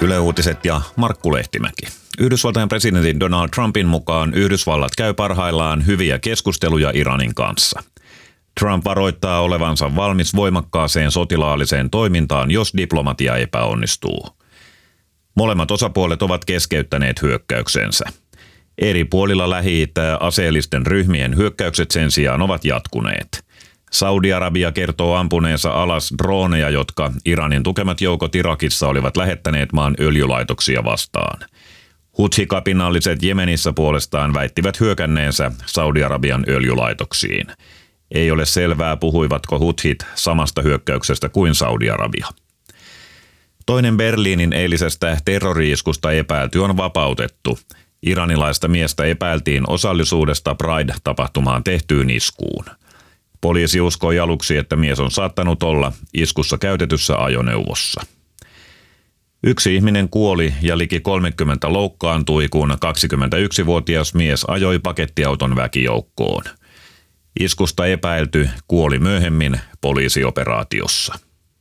Yle Uutiset ja Markku Lehtimäki. Yhdysvaltain presidentin Donald Trumpin mukaan Yhdysvallat käy parhaillaan hyviä keskusteluja Iranin kanssa. Trump varoittaa olevansa valmis voimakkaaseen sotilaalliseen toimintaan, jos diplomatia epäonnistuu. Molemmat osapuolet ovat keskeyttäneet hyökkäyksensä. Eri puolilla Lähi-Itää aseellisten ryhmien hyökkäykset sen sijaan ovat jatkuneet. Saudi-Arabia kertoo ampuneensa alas droneja, jotka Iranin tukemat joukot Irakissa olivat lähettäneet maan öljylaitoksia vastaan. Huthi-kapinalliset Jemenissä puolestaan väittivät hyökänneensä Saudi-Arabian öljylaitoksiin. Ei ole selvää, puhuivatko huthit samasta hyökkäyksestä kuin Saudi-Arabia. Toinen Berliinin eilisestä terrori-iskusta epäilty on vapautettu. Iranilaista miestä epäiltiin osallisuudesta Pride-tapahtumaan tehtyyn iskuun. Poliisi uskoi aluksi, että mies on saattanut olla iskussa käytetyssä ajoneuvossa. Yksi ihminen kuoli ja liki 30 loukkaantui, kun 21-vuotias mies ajoi pakettiauton väkijoukkoon. Iskusta epäilty kuoli myöhemmin poliisioperaatiossa.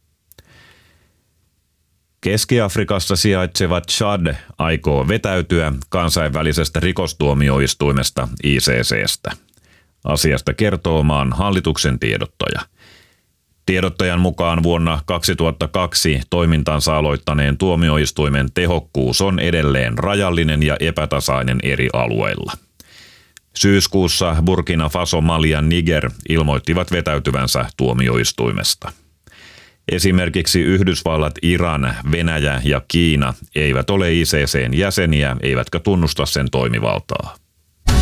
Keski-Afrikassa sijaitseva Tšad aikoo vetäytyä kansainvälisestä rikostuomioistuimesta ICC:stä. Asiasta kertoo maan hallituksen tiedottaja. Tiedottajan mukaan vuonna 2002 toimintansa aloittaneen tuomioistuimen tehokkuus on edelleen rajallinen ja epätasainen eri alueilla. Syyskuussa Burkina Faso, Mali ja Niger ilmoittivat vetäytyvänsä tuomioistuimesta. Esimerkiksi Yhdysvallat, Iran, Venäjä ja Kiina eivät ole ICC:n jäseniä eivätkä tunnusta sen toimivaltaa.